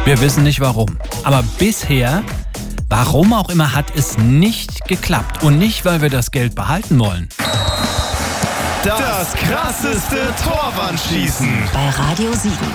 Wir wissen nicht warum. Aber bisher, warum auch immer, hat es nicht geklappt. Und nicht, weil wir das Geld behalten wollen. Das krasseste Torwandschießen bei Radio Siegen.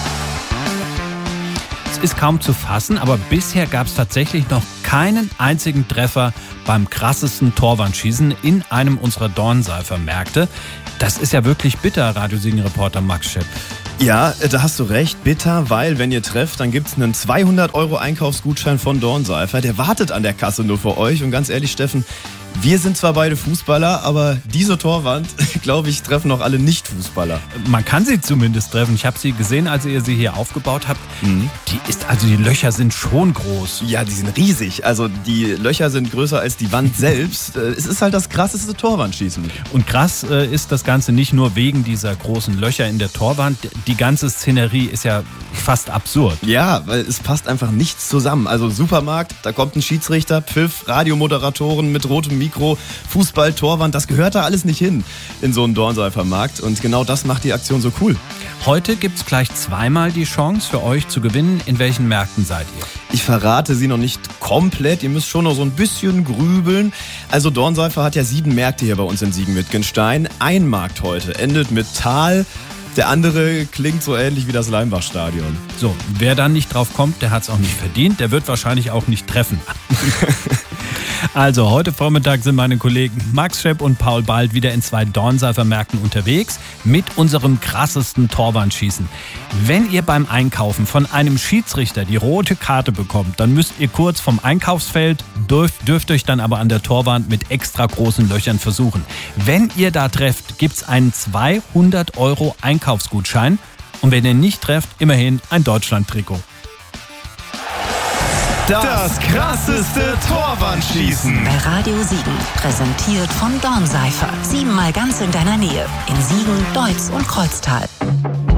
Es ist kaum zu fassen, aber bisher gab es tatsächlich noch keinen einzigen Treffer beim krassesten Torwandschießen in einem unserer Dornseifer-Märkte. Das ist ja wirklich bitter, Radio Siegen-Reporter Max Schepp. Ja, da hast du recht, bitter, weil wenn ihr trefft, dann gibt's einen 200 € Einkaufsgutschein von Dornseifer. Der wartet an der Kasse nur für euch. Und ganz ehrlich, Steffen, wir sind zwar beide Fußballer, aber diese Torwand, glaube ich, treffen auch alle Nicht-Fußballer. Man kann sie zumindest treffen. Ich habe sie gesehen, als ihr sie hier aufgebaut habt. Die Löcher sind schon groß. Ja, die sind riesig. Also die Löcher sind größer als die Wand selbst. Es ist halt das krasseste Torwandschießen. Und krass ist das Ganze nicht nur wegen dieser großen Löcher in der Torwand. Die ganze Szenerie ist ja fast absurd. Ja, weil es passt einfach nichts zusammen. Also Supermarkt, da kommt ein Schiedsrichter, Pfiff, Radiomoderatoren mit rotem Mikro, Fußball, Torwand, das gehört da alles nicht hin in so einen Dornseifer Markt. Und genau das macht die Aktion so cool. Heute gibt's gleich zweimal die Chance für euch zu gewinnen. In welchen Märkten seid ihr? Ich verrate sie noch nicht komplett, ihr müsst schon noch so ein bisschen grübeln. Also Dornseifer hat ja 7 Märkte hier bei uns in Siegen-Wittgenstein. Ein Markt heute endet mit Tal. Der andere klingt so ähnlich wie das Leimbach-Stadion. So, wer dann nicht drauf kommt, der hat's auch nicht verdient. Der wird wahrscheinlich auch nicht treffen. Also, heute Vormittag sind meine Kollegen Max Schepp und Paul Bald wieder in 2 Dornseifer-Märkten unterwegs mit unserem krassesten Torwandschießen. Wenn ihr beim Einkaufen von einem Schiedsrichter die rote Karte bekommt, dann müsst ihr kurz vom Einkaufsfeld, dürft euch dann aber an der Torwand mit extra großen Löchern versuchen. Wenn ihr da trefft, gibt's einen 200 € Einkaufsgutschein und wenn ihr nicht trefft, immerhin ein Deutschland-Trikot. Das krasseste Torwandschießen bei Radio Siegen. Präsentiert von Dornseifer. 7-mal ganz in deiner Nähe. In Siegen, Deutz und Kreuztal.